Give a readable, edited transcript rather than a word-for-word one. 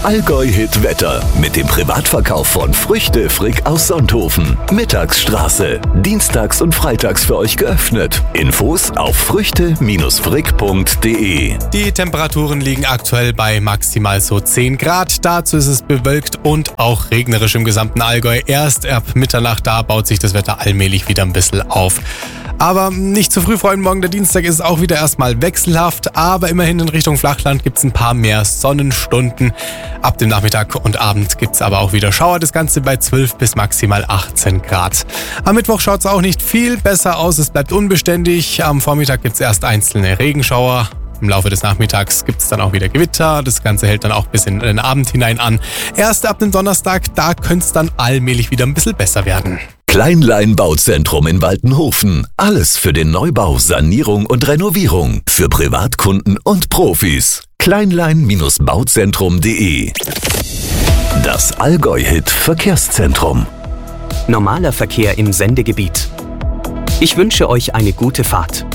Allgäu-Hit Wetter mit dem Privatverkauf von Früchte Frick aus Sonthofen. Mittagsstraße. Dienstags und freitags für euch geöffnet. Infos auf früchte-frick.de. Die Temperaturen liegen aktuell bei maximal so 10 Grad. Dazu ist es bewölkt und auch regnerisch im gesamten Allgäu. Erst ab Mitternacht, da baut sich das Wetter allmählich wieder ein bisschen auf. Aber nicht zu früh freuen, morgen der Dienstag ist es auch wieder erstmal wechselhaft, aber immerhin in Richtung Flachland gibt es ein paar mehr Sonnenstunden. Ab dem Nachmittag und Abend gibt es aber auch wieder Schauer, das Ganze bei 12 bis maximal 18 Grad. Am Mittwoch schaut es auch nicht viel besser aus, es bleibt unbeständig. Am Vormittag gibt es erst einzelne Regenschauer. Im Laufe des Nachmittags gibt es dann auch wieder Gewitter. Das Ganze hält dann auch bis in den Abend hinein an. Erst ab dem Donnerstag, da könnte es dann allmählich wieder ein bisschen besser werden. Kleinlein Bauzentrum in Waltenhofen. Alles für den Neubau, Sanierung und Renovierung. Für Privatkunden und Profis. Kleinlein-bauzentrum.de. Das Allgäu-Hit Verkehrszentrum. Normaler Verkehr im Sendegebiet. Ich wünsche euch eine gute Fahrt.